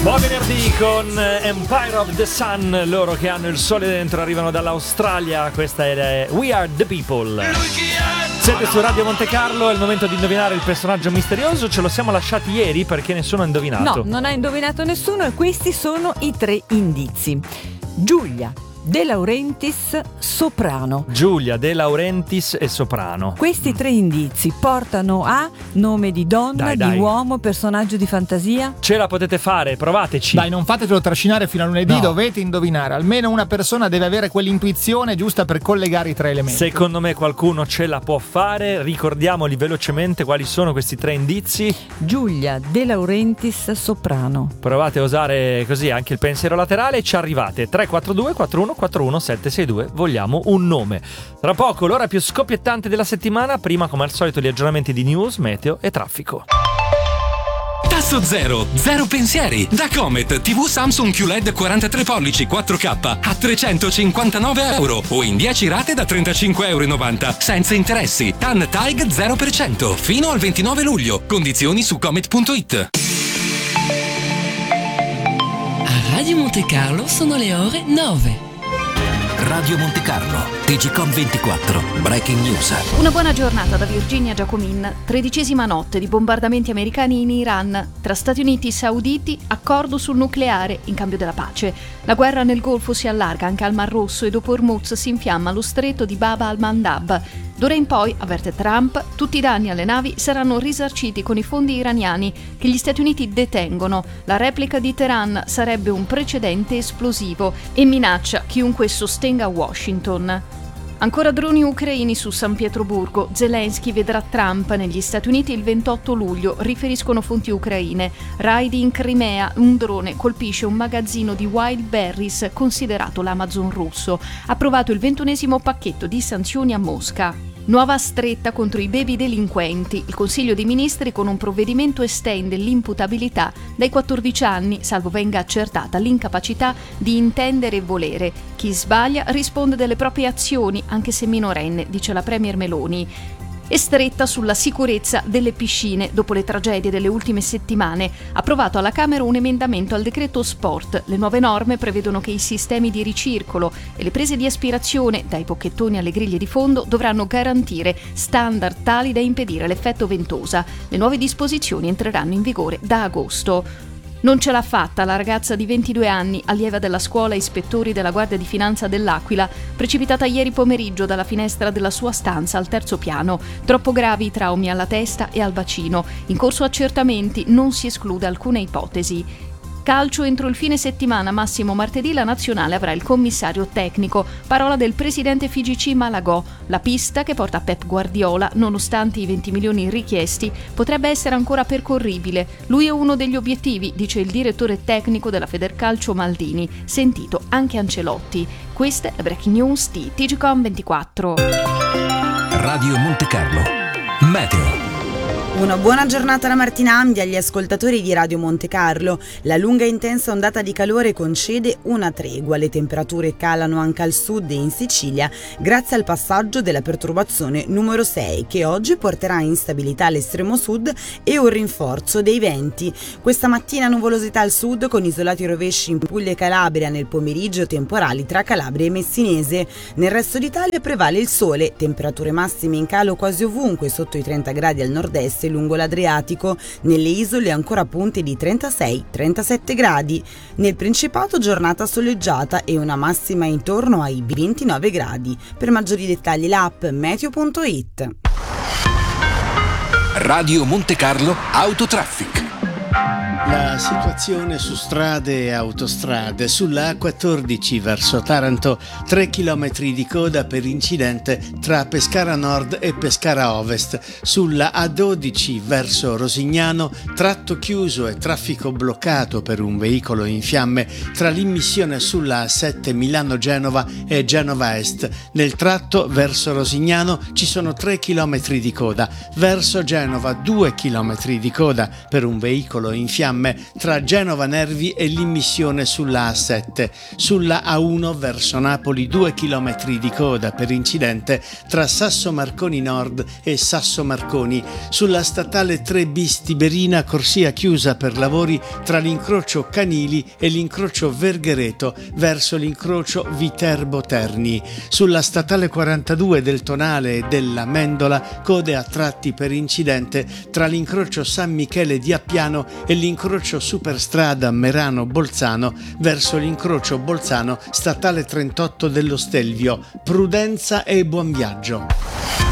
Buon venerdì con Empire of the Sun, loro che hanno il sole dentro, arrivano dall'Australia. Questa è We Are the People. Siete su Radio Monte Carlo, è il momento di indovinare il personaggio misterioso. Ce lo siamo lasciati ieri perché nessuno ha indovinato. No, non ha indovinato nessuno e questi sono i 3 indizi. Giulia De Laurentiis, soprano. Giulia De Laurentiis e soprano. Questi 3 indizi portano a nome di donna, Dai. uomo, personaggio di fantasia. Ce la potete fare, provateci. Dai, non fatevelo trascinare fino a lunedì, No. dovete indovinare. Almeno una persona deve avere quell'intuizione giusta per collegare i 3 elementi. Secondo me qualcuno ce la può fare. Ricordiamoli velocemente quali sono questi 3 indizi. Giulia De Laurentiis, soprano. Provate a usare così anche il pensiero laterale e ci arrivate. 342 41 41 762. Vogliamo un nome. Tra poco l'ora più scoppiettante della settimana. Prima, come al solito, gli aggiornamenti di news, meteo e traffico. Tasso zero pensieri. Da Comet TV Samsung QLED 43 pollici 4K a €359 o in 10 rate da €35,90 senza interessi. TAN TAIG 0% fino al 29 luglio. Condizioni su comet.it. A Radio Monte Carlo sono le ore 9. Radio Monte Carlo, TGCOM 24, Breaking News. Una buona giornata da Virginia Giacomin. 13ª notte di bombardamenti americani in Iran. Tra Stati Uniti e Sauditi, accordo sul nucleare in cambio della pace. La guerra nel Golfo si allarga anche al Mar Rosso e dopo Hormuz si infiamma lo stretto di Bab al-Mandab. D'ora in poi, avverte Trump, tutti i danni alle navi saranno risarciti con i fondi iraniani che gli Stati Uniti detengono. La replica di Teheran sarebbe un precedente esplosivo e minaccia chiunque sostenga Washington. Ancora droni ucraini su San Pietroburgo. Zelensky vedrà Trump negli Stati Uniti il 28 luglio, riferiscono fonti ucraine. Raid in Crimea, un drone colpisce un magazzino di wild berries considerato l'Amazon russo. Approvato il 21esimo pacchetto di sanzioni a Mosca. Nuova stretta contro i baby delinquenti. Il Consiglio dei Ministri con un provvedimento estende l'imputabilità dai 14 anni, salvo venga accertata l'incapacità di intendere e volere. Chi sbaglia risponde delle proprie azioni, anche se minorenne, dice la Premier Meloni. E stretta sulla sicurezza delle piscine dopo le tragedie delle ultime settimane. Approvato alla Camera un emendamento al decreto sport. Le nuove norme prevedono che i sistemi di ricircolo e le prese di aspirazione, dai pocchettoni alle griglie di fondo, dovranno garantire standard tali da impedire l'effetto ventosa. Le nuove disposizioni entreranno in vigore da agosto. Non ce l'ha fatta la ragazza di 22 anni, allieva della scuola ispettori della Guardia di Finanza dell'Aquila, precipitata ieri pomeriggio dalla finestra della sua stanza al 3° piano. Troppo gravi i traumi alla testa e al bacino. In corso accertamenti, non si esclude alcuna ipotesi. Calcio entro il fine settimana, massimo martedì, la nazionale avrà il commissario tecnico. Parola del presidente FIGC Malagò. La pista che porta Pep Guardiola, nonostante i 20 milioni richiesti, potrebbe essere ancora percorribile. Lui è uno degli obiettivi, dice il direttore tecnico della Federcalcio Maldini, sentito anche Ancelotti. Questa è la Breaking News di TGCOM 24. Radio Monte Carlo, Meteo. Una buona giornata da Martina Amdi agli ascoltatori di Radio Monte Carlo. La lunga e intensa ondata di calore concede una tregua. Le temperature calano anche al sud e in Sicilia grazie al passaggio della perturbazione numero 6 che oggi porterà instabilità all'estremo sud e un rinforzo dei venti. Questa mattina nuvolosità al sud con isolati rovesci in Puglia e Calabria, nel pomeriggio temporali tra Calabria e Messinese. Nel resto d'Italia prevale il sole, temperature massime in calo quasi ovunque sotto i 30 gradi al nord-est e lungo l'Adriatico, nelle isole ancora punte di 36-37 gradi. Nel Principato giornata soleggiata e una massima intorno ai 29 gradi. Per maggiori dettagli l'app meteo.it. Radio Monte Carlo Autotraffic. La situazione su strade e autostrade. Sulla A14 verso Taranto 3 km di coda per incidente tra Pescara Nord e Pescara Ovest. Sulla A12 verso Rosignano tratto chiuso e traffico bloccato per un veicolo in fiamme tra l'immissione sulla A7 Milano-Genova e Genova Est. Nel tratto verso Rosignano ci sono 3 km di coda. Verso Genova 2 km di coda per un veicolo veicolo in fiamme tra Genova Nervi e l'immissione sulla A7. Sulla A1 verso Napoli 2 km di coda per incidente tra Sasso Marconi Nord e Sasso Marconi. Sulla statale 3 bis Tiberina corsia chiusa per lavori tra l'incrocio Canili e l'incrocio Verghereto verso l'incrocio Viterbo Terni. Sulla statale 42 del Tonale e della Mendola code a tratti per incidente tra l'incrocio San Michele di Appiano e l'incrocio Superstrada Merano-Bolzano verso l'incrocio Bolzano statale 38 dello Stelvio. Prudenza e buon viaggio.